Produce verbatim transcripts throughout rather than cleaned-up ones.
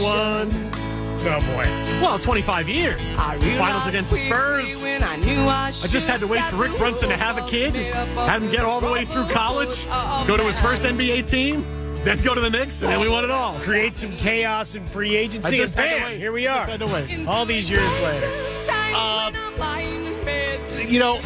won. Oh, boy. Well, twenty-five years. Finals against the Spurs. I, I, I just had to wait for Rick Brunson to have a kid, have him get all the way through college, go to his first N B A team, then go to the Knicks, and then we won it all. Create some chaos in free I agency, just and had to bam, wait. here we are. Just had to wait. All these years later. Uh, you know,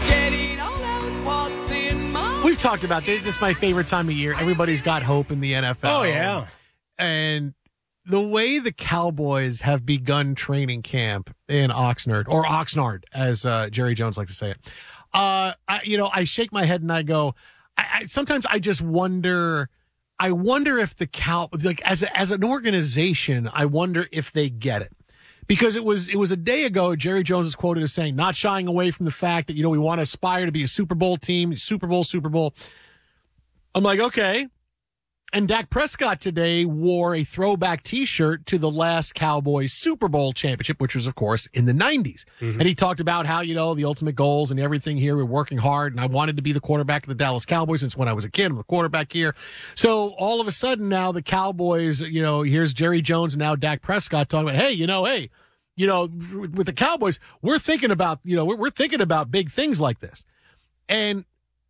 we've talked about this. This is my favorite time of year. Everybody's got hope in the N F L. Oh, yeah. And the way the Cowboys have begun training camp in Oxnard, or Oxnard, as uh, Jerry Jones likes to say it, uh, I, you know, I shake my head and I go, I, I, sometimes I just wonder, I wonder if the Cow, like as a, as an organization, I wonder if they get it. Because it was it was a day ago, Jerry Jones is quoted as saying, not shying away from the fact that, you know, we want to aspire to be a Super Bowl team, Super Bowl, Super Bowl. I'm like, okay. And Dak Prescott today wore a throwback T-shirt to the last Cowboys Super Bowl championship, which was, of course, in the nineties. Mm-hmm. And he talked about how, you know, the ultimate goals and everything here, we're working hard, and I wanted to be the quarterback of the Dallas Cowboys since when I was a kid. I'm the quarterback here. So all of a sudden now the Cowboys, you know, here's Jerry Jones and now Dak Prescott talking about, hey, you know, hey, you know, with the Cowboys, we're thinking about, you know, we're, we're thinking about big things like this. And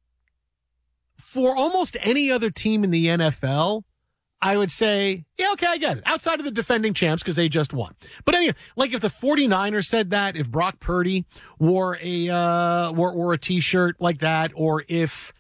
for almost any other team in the N F L, I would say, yeah, okay, I get it. Outside of the defending champs, because they just won. But anyway, like if the 49ers said that, if Brock Purdy wore a, uh, wore, wore a T-shirt like that, or if,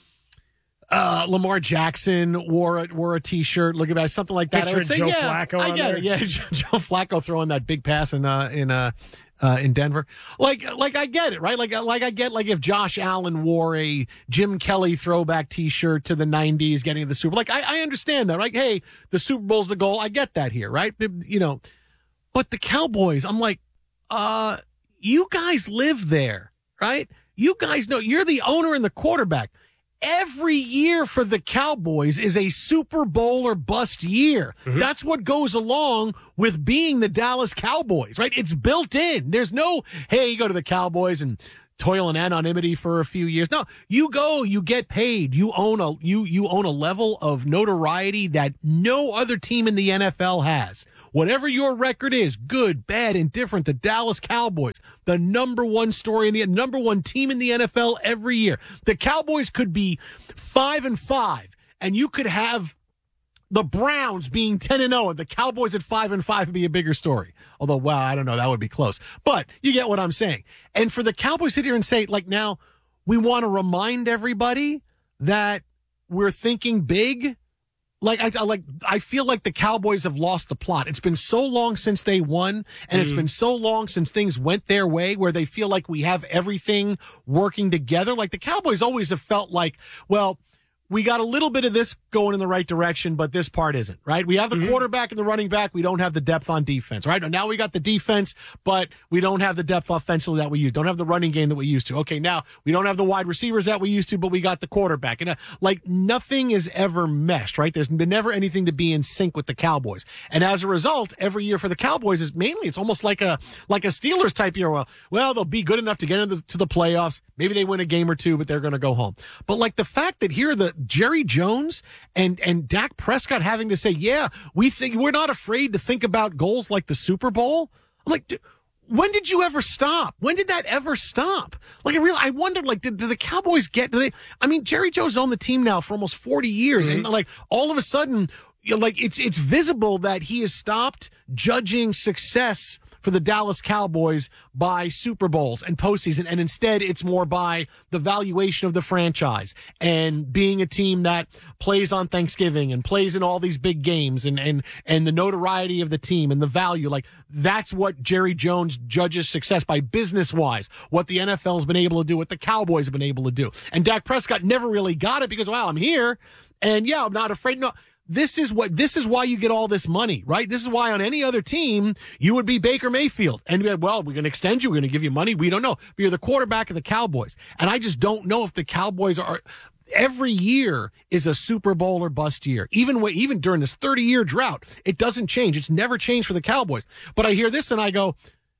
Uh, Lamar Jackson wore a, wore a T-shirt, look at that, something like that. Picture I would say, Joe yeah, Flacco I on get there. it. Yeah, Joe Flacco throwing that big pass in uh, in uh, uh, in Denver. Like, like I get it, right? Like, like I get like if Josh Allen wore a Jim Kelly throwback T-shirt to the nineties, getting to the Super Bowl. Like, I, I understand that. Like, hey, the Super Bowl's the goal. I get that here, right? You know, but the Cowboys, I'm like, uh, you guys live there, right? You guys know you're the owner and the quarterback. Every year for the Cowboys is a Super Bowl or bust year. Mm-hmm. That's what goes along with being the Dallas Cowboys, right? It's built in. There's no, hey, you go to the Cowboys and toil in anonymity for a few years. No, you go, you get paid. You own a, you, you own a level of notoriety that no other team in the N F L has. Whatever your record is, good, bad, indifferent, the Dallas Cowboys, the number one story in the number one team in the N F L every year. The Cowboys could be five and five, and you could have the Browns being ten and oh, and the Cowboys at five and five would be a bigger story. Although, wow, I don't know, that would be close. But you get what I'm saying. And for the Cowboys to sit here and say, like, now we want to remind everybody that we're thinking big. Like I, I like I feel like the Cowboys have lost the plot. It's been so long since they won, and mm. it's been so long since things went their way where they feel like we have everything working together. Like the Cowboys always have felt like, well, we got a little bit of this going in the right direction, but this part isn't, right? We have the mm-hmm. quarterback and the running back. We don't have the depth on defense, right? Now we got the defense, but we don't have the depth offensively that we used. Don't have the running game that we used to. Okay, now we don't have the wide receivers that we used to, but we got the quarterback. And uh, like nothing is ever meshed, right? There's been never anything to be in sync with the Cowboys. And as a result, every year for the Cowboys is mainly, it's almost like a, like a Steelers type year. Well, well, they'll be good enough to get into the, to the playoffs. Maybe they win a game or two, but they're going to go home. But like the fact that here the Jerry Jones and, and Dak Prescott having to say, yeah, we think we're not afraid to think about goals like the Super Bowl. I'm like, when did you ever stop? When did that ever stop? Like, I really, I wondered, like, did, did the Cowboys get, do they, I mean, Jerry Jones owned the team now for almost forty years. Mm-hmm. And like, all of a sudden, you know, like, it's, it's visible that he has stopped judging success for the Dallas Cowboys by Super Bowls and postseason, and instead it's more by the valuation of the franchise and being a team that plays on Thanksgiving and plays in all these big games and and and the notoriety of the team and the value. Like, that's what Jerry Jones judges success by business-wise, what the N F L has been able to do, what the Cowboys have been able to do. And Dak Prescott never really got it because, wow, I'm here, and yeah, I'm not afraid. No. This is what, this is why you get all this money, right? This is why on any other team, you would be Baker Mayfield. And you'd be like, well, we're going to extend you. We're going to give you money. We don't know. But you're the quarterback of the Cowboys. And I just don't know if the Cowboys are, every year is a Super Bowl or bust year. Even when, even during this thirty year drought, it doesn't change. It's never changed for the Cowboys. But I hear this and I go,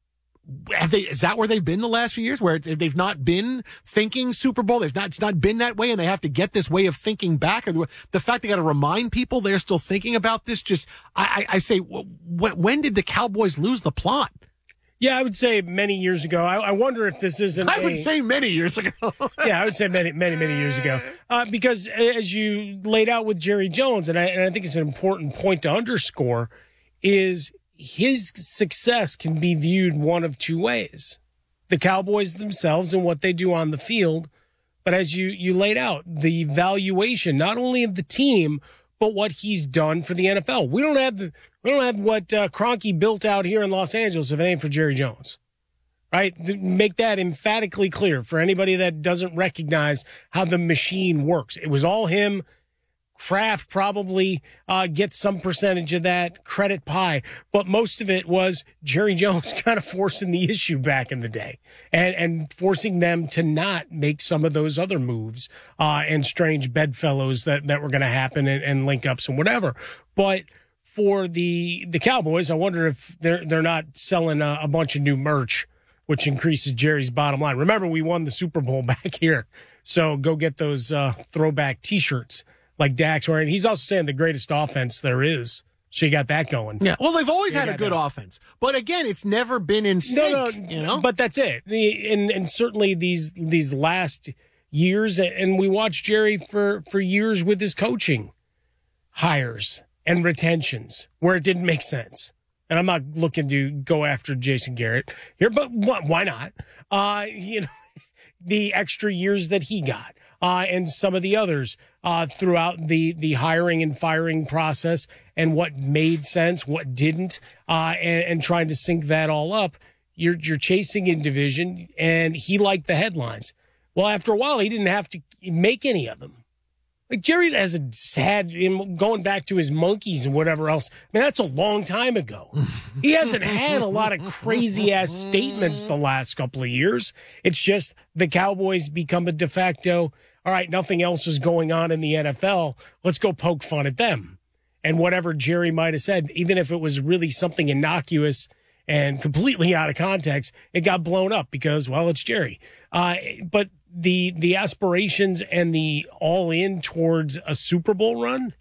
have they, is that where they've been the last few years, where it, they've not been thinking Super Bowl? They've not, it's not been that way, and they have to get this way of thinking back. Or the fact they got to remind people they're still thinking about this. Just, I, I, I say, when, when did the Cowboys lose the plot? Yeah, I would say many years ago. I, I wonder if this isn't. I would a, say many years ago. yeah, I would say many, many, many years ago. Uh, because as you laid out with Jerry Jones, and I, and I think it's an important point to underscore, is his success can be viewed one of two ways. The Cowboys themselves and what they do on the field, but as you, you laid out, the valuation, not only of the team, but what he's done for the N F L. We don't have the, we don't have what uh, Kroenke built out here in Los Angeles if it ain't for Jerry Jones. Right? Make that emphatically clear for anybody that doesn't recognize how the machine works. It was all him. Kraft probably uh, gets some percentage of that credit pie, but most of it was Jerry Jones kind of forcing the issue back in the day and, and forcing them to not make some of those other moves uh, and strange bedfellows that, that were going to happen and, and link ups and whatever. But for the the Cowboys, I wonder if they're they're not selling a, a bunch of new merch, which increases Jerry's bottom line. Remember, we won the Super Bowl back here, so go get those uh, throwback T-shirts. Like Dak's wearing. He's also saying the greatest offense there is. So you got that going. Yeah. Well, they've always You had a got good that. offense. But again, it's never been in sync. No, no, you know? but that's it. The, and, and certainly these these last years, and we watched Jerry for, for years with his coaching hires and retentions where it didn't make sense. And I'm not looking to go after Jason Garrett here, but wh- why not? Uh, you know, the extra years that he got. Uh, and some of the others uh, throughout the, the hiring and firing process and what made sense, what didn't, uh, and, and trying to sync that all up. You're, you're chasing in division, and he liked the headlines. Well, after a while, he didn't have to make any of them. Like Jerry hasn't had him going back to his monkeys and whatever else. I mean, that's a long time ago. He hasn't had a lot of crazy ass statements the last couple of years. It's just the Cowboys become a de facto. All right, nothing else is going on in the N F L. Let's go poke fun at them. And whatever Jerry might have said, even if it was really something innocuous and completely out of context, it got blown up because, well, it's Jerry. Uh, but the the aspirations and the all in towards a Super Bowl run,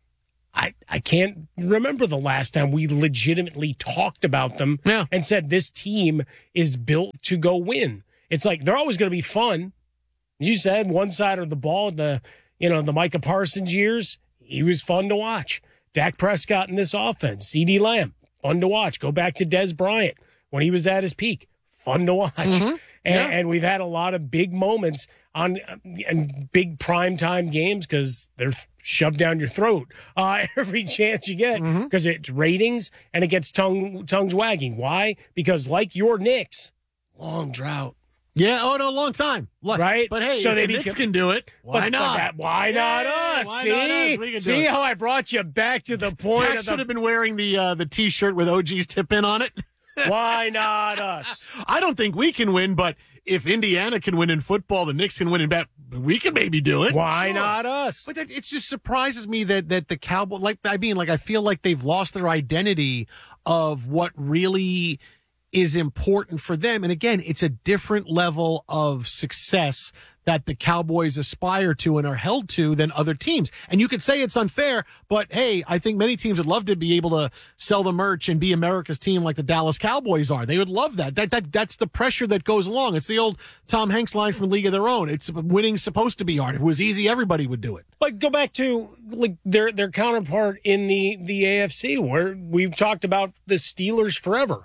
I I can't remember the last time we legitimately talked about them Yeah. and said this team is built to go win. It's like they're always going to be fun. You said one side of the ball, the you know the Micah Parsons years, he was fun to watch. Dak Prescott in this offense, CeeDee Lamb, fun to watch. Go back to Dez Bryant when he was at his peak, fun to watch. Mm-hmm. And, Yeah. and we've had a lot of big moments on and big primetime games because they're shoved down your throat uh, every chance you get because Mm-hmm. it's ratings and it gets tongue tongues wagging. Why? Because like your Knicks, long drought. Yeah, oh, no, long time. Lo- Right? But hey, So if they the Knicks become- can do it, why But- but not? that- why not Yeah, us? why See, not us? We can do see it. how I brought you back to the point Dak of should the have been wearing the uh, the T-shirt with O G's tip in on it. why not us? I don't think we can win, but if Indiana can win in football, the Knicks can win in bat. We can maybe do it. Why Sure. not us? But that, it just surprises me that that the Cowboy, like I mean, like I feel like they've lost their identity of what really is important for them. And again, it's a different level of success that the Cowboys aspire to and are held to than other teams. And you could say it's unfair, but hey, I think many teams would love to be able to sell the merch and be America's team like the Dallas Cowboys are. They would love that. That, that, that's the pressure that goes along. It's the old Tom Hanks line from League of Their Own. It's winning's supposed to be hard. If it was easy, everybody would do it. But go back to like their their counterpart in the the A F C, where we've talked about the Steelers forever.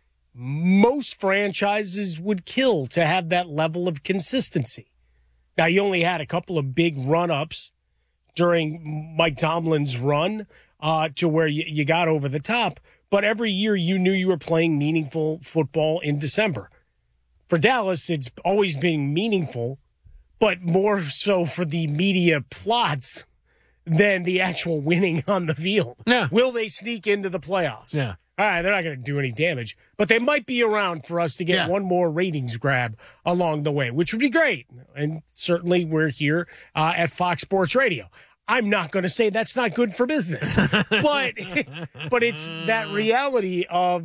Most franchises would kill to have that level of consistency. Now, you only had a couple of big run-ups during Mike Tomlin's run uh, to where you, you got over the top, but every year you knew you were playing meaningful football in December. For Dallas, it's always been meaningful, but more so for the media plots than the actual winning on the field. Yeah. Will they sneak into the playoffs? Yeah. All right, they're not going to do any damage, but they might be around for us to get Yeah. one more ratings grab along the way, which would be great. And certainly we're here uh, at Fox Sports Radio. I'm not going to say that's not good for business, but it's, but it's that reality of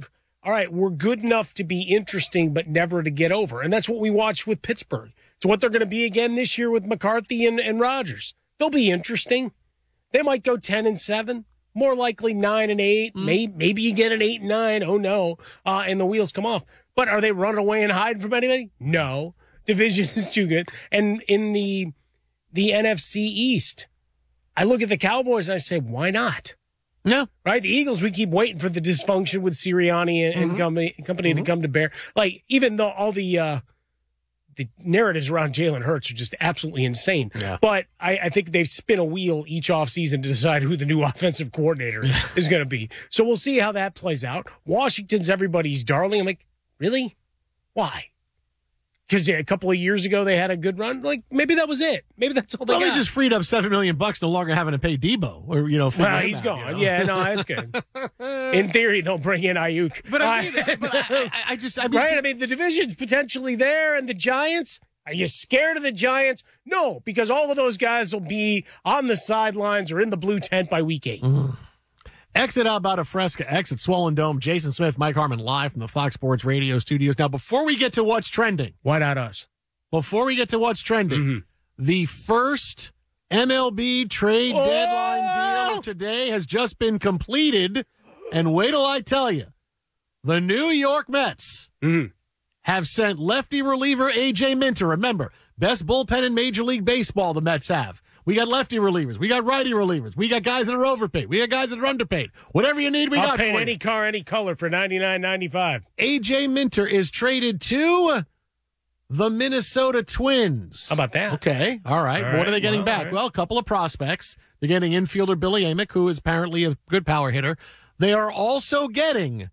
all right, we're good enough to be interesting, but never to get over. And that's what we watched with Pittsburgh. It's what they're going to be again this year with McCarthy and, and Rodgers. They'll be interesting. They might go ten and seven, more likely nine and eight. Mm. Maybe, maybe you get an eight and nine. Oh, no. Uh, and the wheels come off. But are they running away and hiding from anybody? No. Division is too good. And in the the N F C East, I look at the Cowboys and I say, why not? No. Right? The Eagles, we keep waiting for the dysfunction with Sirianni and, mm-hmm. and company, company mm-hmm. to come to bear. Like, even though all the uh, the narratives around Jalen Hurts are just absolutely insane. Yeah. But I, I think they spin a wheel each offseason to decide who the new offensive coordinator yeah. is going to be. So we'll see how that plays out. Washington's everybody's darling. I'm like, really? Why? Because yeah, a couple of years ago they had a good run. Like, maybe that was it. Maybe that's all they well, got. They just freed up seven million bucks, no longer having to pay Debo. Or, you know, well, he's out, gone. You know? Yeah, no, that's good. In theory, they'll bring in Ayuk. But I, mean, but I, I just, I mean, right? I mean, the division's potentially there, and the Giants. Are you scared of the Giants? No, because all of those guys will be on the sidelines or in the blue tent by week eight. Mm. Exit Alberta Fresca, exit Swollen Dome. Jason Smith, Mike Harmon live from the Fox Sports Radio studios. Now, before we get to what's trending. Why not us? Before we get to what's trending, mm-hmm. the first M L B trade oh! deadline deal today has just been completed. And wait till I tell you, the New York Mets mm-hmm. have sent lefty reliever A J Minter. Remember, best bullpen in Major League Baseball the Mets have. We got lefty relievers. We got righty relievers. We got guys that are overpaid. We got guys that are underpaid. Whatever you need, we I'll got paint for any you. car, any color for ninety-nine ninety-five. A J Minter is traded to the Minnesota Twins. How about that? Okay. All right. All what right. are they getting well, back? right. Well, a couple of prospects. They're getting infielder Billy Amick, who is apparently a good power hitter. They are also getting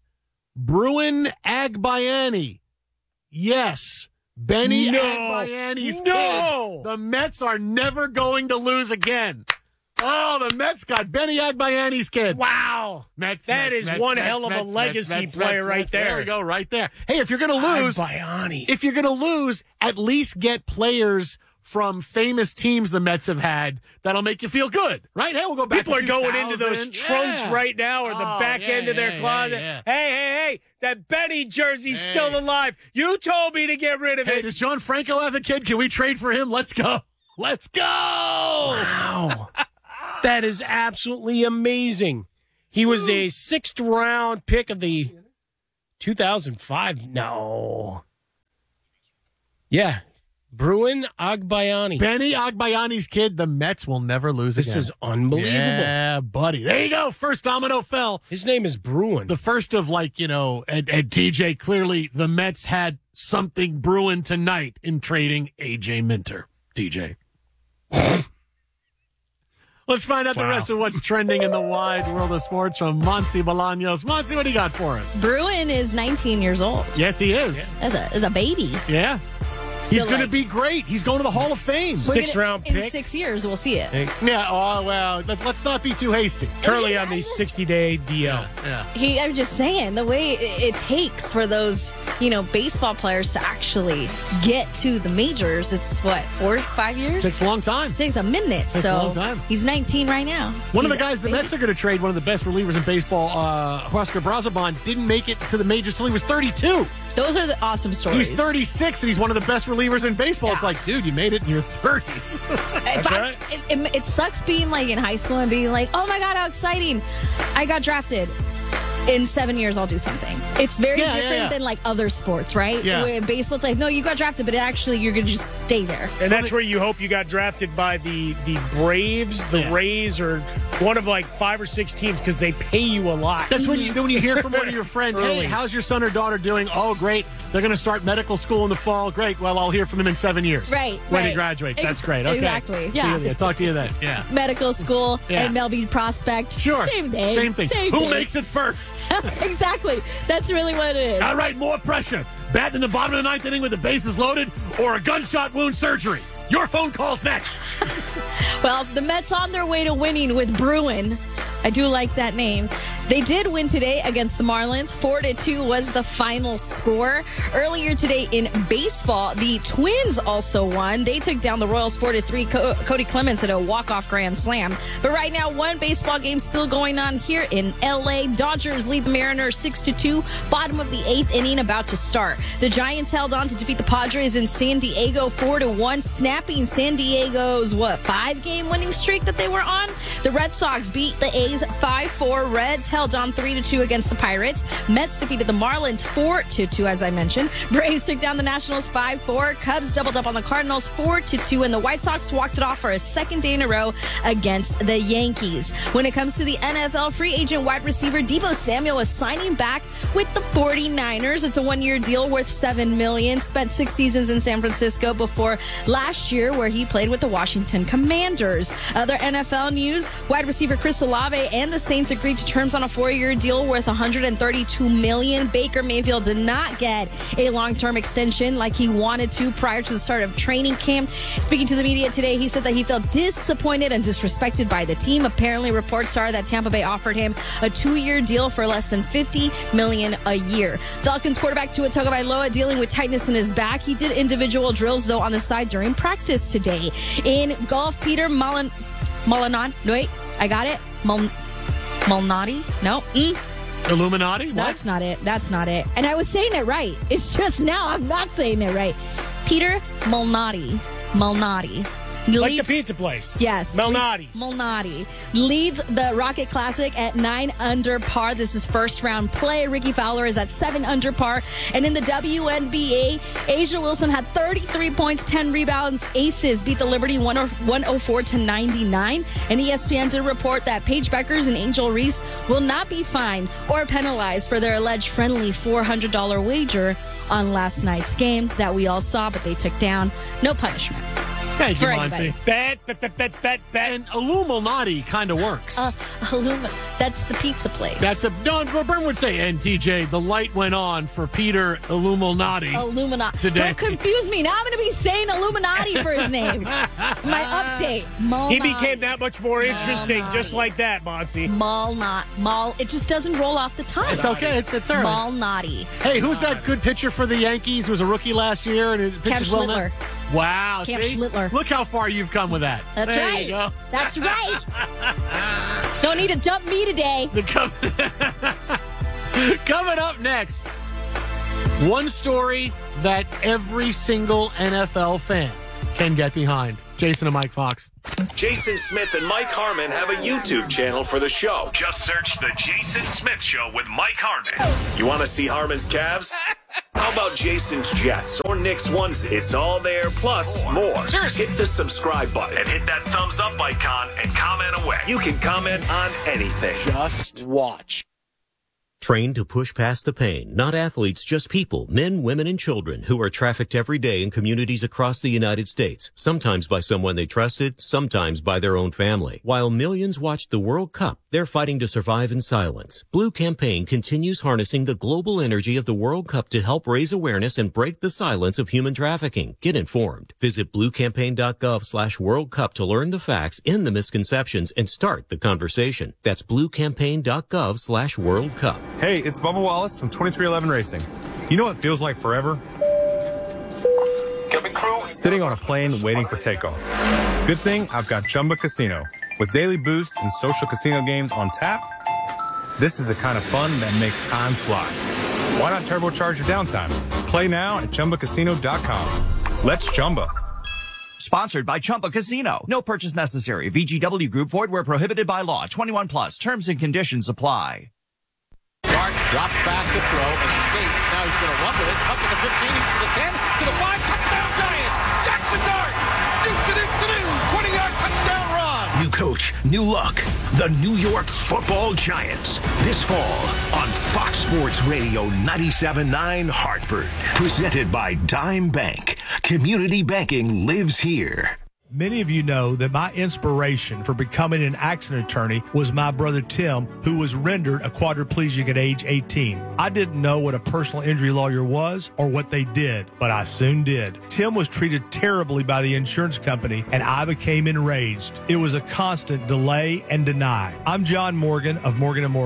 Bruin Agbayani. Yes. Benny no. Agbayani's no. kid. The Mets are never going to lose again. Oh, the Mets got Benny Agbayani's kid. Wow. Mets, that Mets, is Mets, one Mets, hell of Mets, a legacy Mets, player Mets, right Mets, there. There we go, right there. Hey, if you're going to lose, Agbayani. if you're going to lose, at least get players from famous teams the Mets have had that'll make you feel good, right? Hey, we'll go back People to are going into those trunks yeah. right now or the oh, back yeah, end of their yeah, closet. Yeah, yeah. Hey, hey, hey, that Benny jersey's hey. still alive. You told me to get rid of hey, it. Does John Franco have a kid? Can we trade for him? Let's go. Let's go. Wow. That is absolutely amazing. He was a sixth round pick of the two thousand five. No. Yeah. Bruin Agbayani. Benny Agbayani's kid. The Mets will never lose this again. This is unbelievable. Yeah, buddy. There you go. First domino fell. His name is Bruin. The first of, like, you know, and, and T J, clearly the Mets had something brewing tonight in trading A J Minter. T J. Let's find out wow. the rest of what's trending in the wide world of sports from Monty Bolaños. Monty, what do you got for us? Bruin is nineteen years old. Yes, he is. Yeah. As a as a baby. Yeah. He's so going like, to be great. He's going to the Hall of Fame. Sixth gonna, round in pick. In six years, we'll see it. Yeah, oh, well, let, let's not be too hasty. Currently on the sixty-day D L. Yeah, yeah. He, I'm just saying, the way it, it takes for those, you know, baseball players to actually get to the majors, it's what, four, five years? Takes a long time. It takes a minute. Takes so a long time. He's nineteen right now. One he's of the guys the Mets are going to trade, one of the best relievers in baseball, uh, Huascar Brazoban, didn't make it to the majors till he was thirty-two. Those are the awesome stories. He's thirty-six, and he's one of the best relievers in baseball. Yeah. It's like, dude, you made it in your thirties. That's I, right. It, it, it sucks being like in high school and being like, oh my God, how exciting. I got drafted. In seven years, I'll do something. It's very yeah, different yeah, yeah. than like other sports, right? Yeah. In baseball, it's like, no, you got drafted, but actually you're going to just stay there. And that's where you hope you got drafted by the, the Braves, the yeah. Rays, or one of like five or six teams because they pay you a lot. That's when you when you hear from one of your friends, hey, how's your son or daughter doing? Oh, great. They're going to start medical school in the fall. Great. Well, I'll hear from them in seven years. Right. When right. he graduates. That's Ex- great. Okay. Exactly. Yeah. See you, talk to you then. Yeah. Medical school Yeah. and M L B prospect. Sure. Same thing. Same thing. Same Who thing. makes it first? Exactly. That's really what it is. All right, more pressure. Batting in the bottom of the ninth inning with the bases loaded or a gunshot wound surgery. Your phone call's next. Well, the Mets on their way to winning with Bruin. I do like that name. They did win today against the Marlins. Four to two was the final score. Earlier today in baseball, the Twins also won. They took down the Royals four to three. Co- Cody Clemens had a walk-off grand slam. But right now, one baseball game still going on here in L A. Dodgers lead the Mariners six to two. Bottom of the eighth inning about to start. The Giants held on to defeat the Padres in San Diego four to one, snapping San Diego's, what, five-game winning streak that they were on? The Red Sox beat the A's five four. Reds held on three to two against the Pirates. Mets defeated the Marlins four to two, as I mentioned. Braves took down the Nationals five four. Cubs doubled up on the Cardinals four to two, and the White Sox walked it off for a second day in a row against the Yankees. When it comes to the N F L, free agent wide receiver Deebo Samuel is signing back with the forty-niners. It's a one-year deal worth seven million dollars. Spent six seasons in San Francisco before last year, where he played with the Washington Commanders. Other N F L news, wide receiver Chris Olave and the Saints agreed to terms on a four-year deal worth one hundred thirty-two million dollars. Baker Mayfield did not get a long-term extension like he wanted to prior to the start of training camp. Speaking to the media today, he said that he felt disappointed and disrespected by the team. Apparently, reports are that Tampa Bay offered him a two-year deal for less than fifty million dollars a year. Falcons quarterback Tua Tagovailoa dealing with tightness in his back. He did individual drills, though, on the side during practice today. In golf, Peter Mullen, Mullinon, wait, I got it. Mul- Malnati? No. Mm. Illuminati? What? That's not it. That's not it. And I was saying it right. It's just now I'm not saying it right. Peter Malnati. Malnati. Like Leads, the pizza place. Yes. Malnati's. Malnati. Leads the Rocket Classic at nine under par. This is first round play. Ricky Fowler is at seven under par. And in the W N B A, Asia Wilson had thirty-three points, ten rebounds. Aces beat the Liberty one oh four to ninety-nine. And E S P N did report that Paige Beckers and Angel Reese will not be fined or penalized for their alleged friendly four hundred dollars wager on last night's game that we all saw, but they took down. No punishment. Thank you, For Monty. anybody. Bet, bet, bet, bet, bet, bet. And Illuminati kind of works. Uh, Illumi- that's the pizza place. That's a no. Bern would say, and T J, the light went on for Peter Illuminati. Illuminati. Today. Don't confuse me. Now I'm going to be saying Illuminati for his name. My update. Malnati. He became that much more interesting, Malnati. just like that, Monty. Malnati. Mal. It just doesn't roll off the tongue. It's okay. It's it's early. Malnati. Hey, who's that good pitcher for the Yankees? Who was a rookie last year and his Cam pitches well now? Schlittler. Wow, Camp see? Schlittler. Look how far you've come with that. That's there right. You go. That's right. Don't need to dump me today. The com- Coming up next, one story that every single N F L fan can get behind. Jason and Mike Fox. Jason Smith and Mike Harmon have a YouTube channel for the show. Just search The Jason Smith Show with Mike Harmon. You want to see Harmon's calves? How about Jason's Jets or Nick's onesie? It's all there, plus more. Seriously. Hit the subscribe button. And hit that thumbs up icon and comment away. You can comment on anything. Just watch. Trained to push past the pain, not athletes, just people, men, women, and children who are trafficked every day in communities across the United States, sometimes by someone they trusted, sometimes by their own family. While millions watched the World Cup, they're fighting to survive in silence. Blue Campaign continues harnessing the global energy of the World Cup to help raise awareness and break the silence of human trafficking. Get informed. Visit bluecampaign.gov slash World Cup to learn the facts, end the misconceptions, and start the conversation. That's bluecampaign.gov slash World Cup. Hey, it's Bubba Wallace from twenty-three eleven Racing. You know what feels like forever? Cabin crew. Sitting on a plane waiting for takeoff. Good thing I've got Chumba Casino. With daily boost and social casino games on tap, this is the kind of fun that makes time fly. Why not turbocharge your downtime? Play now at Chumba Casino dot com. Let's Chumba. Sponsored by Chumba Casino. No purchase necessary. V G W Group. Void where prohibited by law. twenty-one plus. Terms and conditions apply. Dart drops back to throw, escapes. Now he's going to run with it. Cuts to the fifteen, he's to the ten, to the five. Touchdown Giants! Jackson Dart! Do-do-do-do-do! twenty-yard touchdown run! New coach, new luck. The New York Football Giants. This fall on Fox Sports Radio ninety-seven point nine Hartford. Presented by Dime Bank. Community banking lives here. Many of you know that my inspiration for becoming an accident attorney was my brother Tim, who was rendered a quadriplegic at age eighteen. I didn't know what a personal injury lawyer was or what they did, but I soon did. Tim was treated terribly by the insurance company, and I became enraged. It was a constant delay and deny. I'm John Morgan of Morgan and Morgan. Tim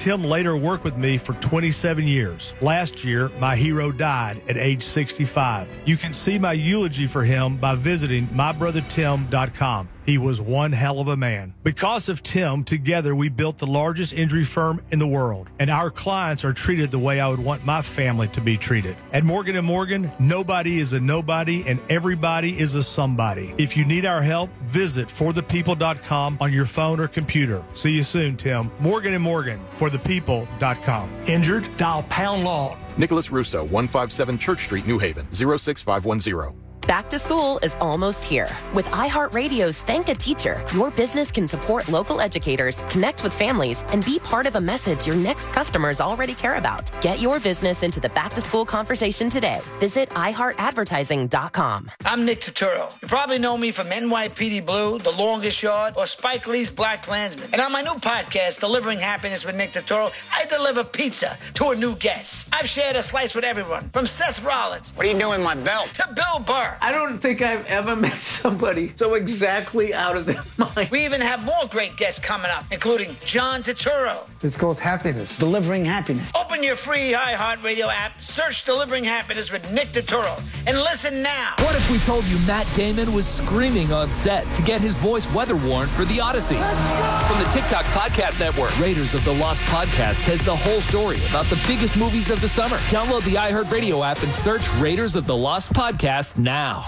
Tim later worked with me for twenty-seven years. Last year, my hero died at age sixty-five. You can see my eulogy for him by visiting my brother tim dot com. He was one hell of a man. Because of Tim, together we built the largest injury firm in the world, and our clients are treated the way I would want my family to be treated. At Morgan and Morgan, nobody is a nobody and everybody is a somebody. If you need our help, visit for the people dot com on your phone or computer. See you soon, Tim. Morgan and Morgan, for the people dot com. Injured? Dial pound law. Nicholas Russo, one fifty-seven Church Street, New Haven, zero six five one zero. Back to school is almost here. With iHeartRadio's Thank a Teacher, your business can support local educators, connect with families, and be part of a message your next customers already care about. Get your business into the back-to-school conversation today. Visit i heart advertising dot com. I'm Nick Turturro. You probably know me from N Y P D Blue, The Longest Yard, or Spike Lee's Black Klansman. And on my new podcast, Delivering Happiness with Nick Turturro, I deliver pizza to a new guest. I've shared a slice with everyone, from Seth Rollins. What are you doing with my belt? To Bill Burr. I don't think I've ever met somebody so exactly out of their mind. We even have more great guests coming up, including John Turturro. It's called Happiness. Delivering Happiness. Open your free iHeartRadio app, search Delivering Happiness with Nick Turturro, and listen now. What if we told you Matt Damon was screaming on set to get his voice weather worn for The Odyssey? From the TikTok Podcast Network, Raiders of the Lost Podcast has the whole story about the biggest movies of the summer. Download the iHeartRadio app and search Raiders of the Lost Podcast now.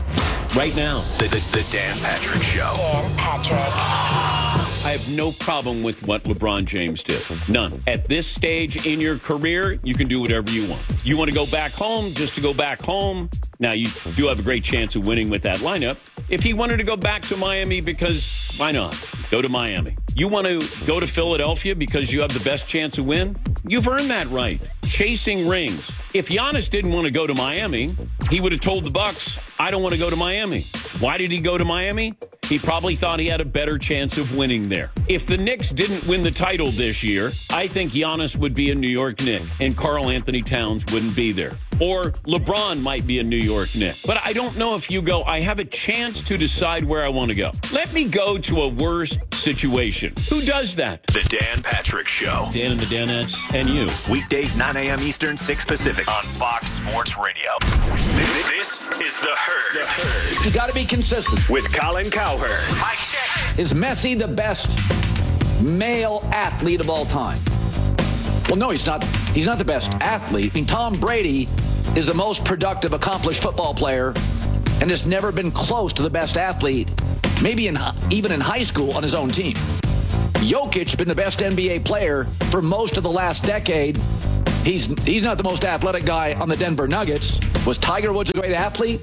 Right now, the, the, the Dan Patrick Show. Dan Patrick. I have no problem with what LeBron James did. None. At this stage in your career, you can do whatever you want. You want to go back home just to go back home. Now, you do have a great chance of winning with that lineup. If he wanted to go back to Miami, because why not? Go to Miami. You want to go to Philadelphia because you have the best chance of win? You've earned that right. Chasing rings. If Giannis didn't want to go to Miami, he would have told the Bucks, I don't want to go to Miami. Why did he go to Miami? He probably thought he had a better chance of winning there. If the Knicks didn't win the title this year, I think Giannis would be a New York Knick and Karl Anthony Towns wouldn't be there. Or LeBron might be a New York Knick. But I don't know if you go, I have a chance to decide where I want to go. Let me go to a worse situation. Who does that? The Dan Patrick Show. Dan and the Danettes and you. Weekdays, nine a.m. Eastern, six Pacific on Fox Sports Radio. This is The Herd. The Herd. You got to be consistent. With Colin Cowherd. Mike check. Is Messi the best male athlete of all time? Well, no, he's not. He's not the best athlete. I mean, Tom Brady is the most productive, accomplished football player and has never been close to the best athlete, maybe in even in high school on his own team. Jokic been the best N B A player for most of the last decade. He's he's not the most athletic guy on the Denver Nuggets. Was Tiger Woods a great athlete?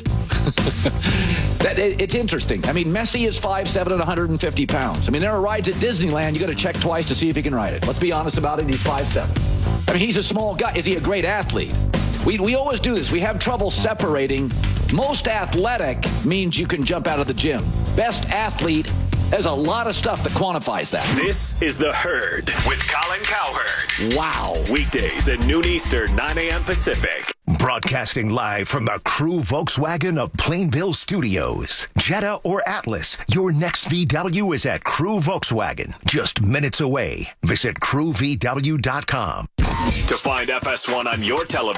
that it, It's interesting. I mean, Messi is five seven and one hundred fifty pounds. I mean, there are rides at Disneyland you got to check twice to see if he can ride it. Let's be honest about it. He's five seven. I mean, he's a small guy. Is he a great athlete? We we always do this. We have trouble separating. Most athletic means you can jump out of the gym. Best athlete, there's a lot of stuff that quantifies that. This is The Herd with Colin Cowherd. Wow. Weekdays at noon Eastern, nine a.m. Pacific. Broadcasting live from the Crew Volkswagen of Plainville Studios. Jetta or Atlas, your next V W is at Crew Volkswagen, just minutes away. Visit crew v w dot com. To find F S one on your television,